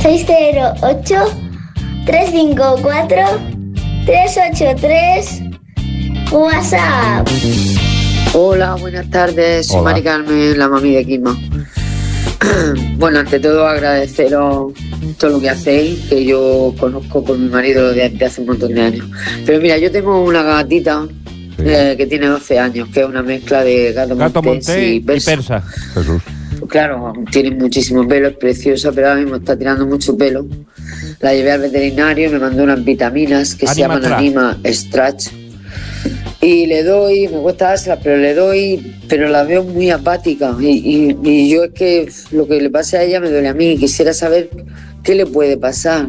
608-354-383 WhatsApp. Hola, buenas tardes. Soy Mari Carmen, la mami de Quisma. Bueno, ante todo agradeceros todo lo que hacéis, que yo conozco por mi marido desde hace un montón de años. Pero mira, yo tengo una gatita que tiene 12 años, que es una mezcla de gato montés y persa. Jesús. Claro, tiene muchísimo pelo, es preciosa, pero ahora mismo está tirando mucho pelo. La llevé al veterinario y me mandó unas vitaminas que se llaman Anima Stretch. Y le doy, me cuesta dárselas, pero le doy, pero la veo muy apática. Y yo es que lo que le pase a ella me duele a mí. Quisiera saber qué le puede pasar.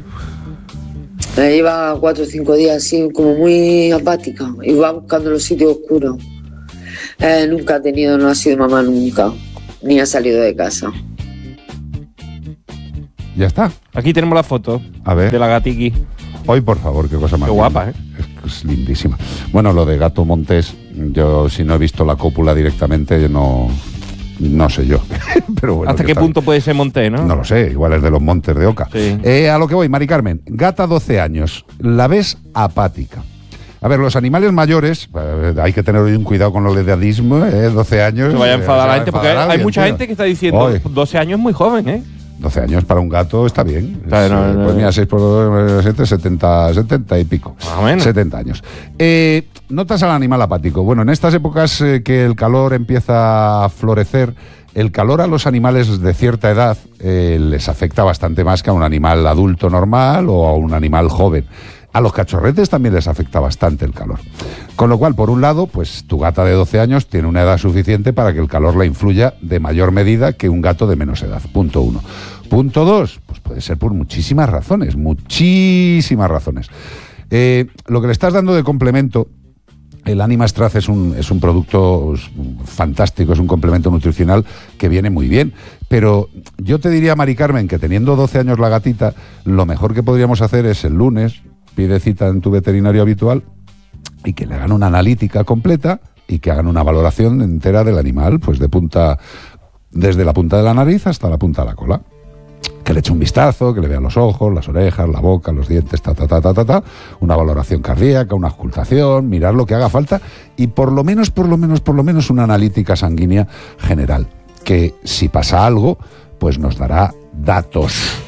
Me lleva 4 o 5 días así, como muy apática. Y va buscando los sitios oscuros. Nunca ha tenido, no ha sido mamá nunca. Ni ha salido de casa. Ya está. Aquí tenemos la foto de la gatiqui. Hoy, por favor, qué cosa más qué guapa, Es lindísima. Bueno, lo de gato montés, yo si no he visto la cópula directamente, no sé yo. Pero bueno, ¿hasta qué punto puede ser montés, no? No lo sé, igual es de los montes de Oca. Sí. A lo que voy, Mari Carmen, gata 12 años, la ves apática. A ver, los animales mayores, hay que tener hoy un cuidado con los edadismo, 12 años. Se vaya a enfadar la gente, porque hay mucha gente que está diciendo, 12 años es muy joven, ¿eh? 12 años para un gato está bien. Claro, pues mira, 6 por 2, 7, 70 y pico. Más o menos. 70 años. Notas al animal apático. Bueno, en estas épocas que el calor empieza a florecer, el calor a los animales de cierta edad les afecta bastante más que a un animal adulto normal o a un animal joven. A los cachorretes también les afecta bastante el calor. Con lo cual, por un lado, pues tu gata de 12 años tiene una edad suficiente para que el calor la influya de mayor medida que un gato de menos edad. Punto 1. Punto 2, pues puede ser por muchísimas razones. Lo que le estás dando de complemento, el Anima Stretch es un producto fantástico, es un complemento nutricional que viene muy bien. Pero yo te diría, Mari Carmen, que teniendo 12 años la gatita, lo mejor que podríamos hacer es el lunes, pide cita en tu veterinario habitual y que le hagan una analítica completa y que hagan una valoración entera del animal, pues desde la punta de la nariz hasta la punta de la cola. Que le eche un vistazo, que le vean los ojos, las orejas, la boca, los dientes, una valoración cardíaca, una auscultación, mirar lo que haga falta y por lo menos una analítica sanguínea general, que si pasa algo, pues nos dará datos,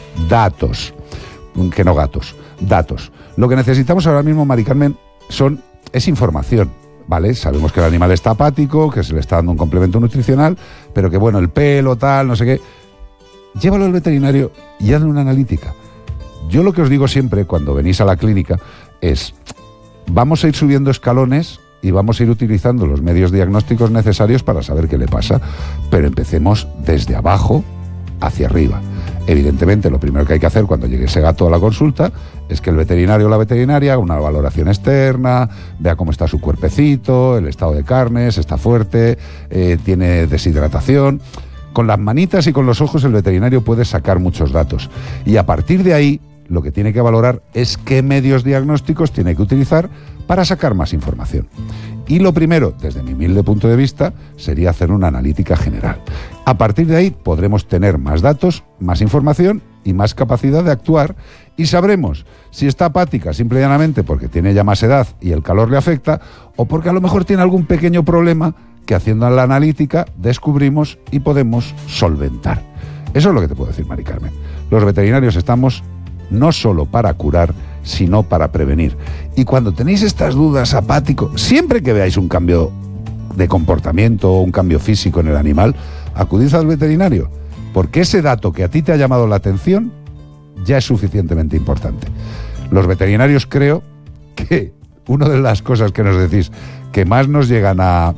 que no gatos, datos. Lo que necesitamos ahora mismo, Mari Carmen, es información. ¿Vale? Sabemos que el animal está apático, que se le está dando un complemento nutricional, pero que bueno, el pelo, tal, no sé qué. Llévalo al veterinario y hazle una analítica. Yo lo que os digo siempre cuando venís a la clínica es, vamos a ir subiendo escalones y vamos a ir utilizando los medios diagnósticos necesarios para saber qué le pasa, pero empecemos desde abajo hacia arriba. Evidentemente, lo primero que hay que hacer cuando llegue ese gato a la consulta es que el veterinario o la veterinaria haga una valoración externa, vea cómo está su cuerpecito, el estado de carnes, está fuerte, tiene deshidratación. Con las manitas y con los ojos el veterinario puede sacar muchos datos. Y a partir de ahí, lo que tiene que valorar es qué medios diagnósticos tiene que utilizar para sacar más información. Y lo primero, desde mi humilde punto de vista, sería hacer una analítica general. A partir de ahí podremos tener más datos, más información y más capacidad de actuar y sabremos si está apática simple y llanamente porque tiene ya más edad y el calor le afecta o porque a lo mejor tiene algún pequeño problema que haciendo la analítica descubrimos y podemos solventar. Eso es lo que te puedo decir, Mari Carmen. Los veterinarios estamos no solo para curar, sino para prevenir. Y cuando tenéis estas dudas, apático, siempre que veáis un cambio de comportamiento o un cambio físico en el animal, acudid al veterinario, porque ese dato que a ti te ha llamado la atención ya es suficientemente importante. Los veterinarios creo que una de las cosas que nos decís que más nos llegan a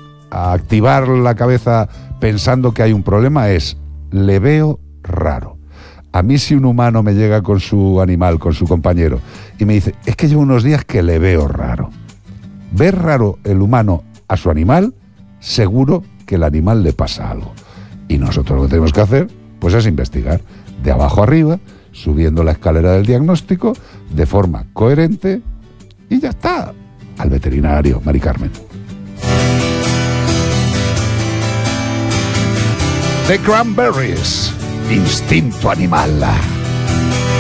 activar la cabeza pensando que hay un problema es, le veo raro. A mí si un humano me llega con su animal, con su compañero, y me dice, es que llevo unos días que le veo raro. Ver raro el humano a su animal, seguro que el animal le pasa algo. Y nosotros lo que tenemos que hacer, pues es investigar de abajo arriba, subiendo la escalera del diagnóstico, de forma coherente, y ya está. Al veterinario, Mari Carmen. The Cranberries. Instinto animal.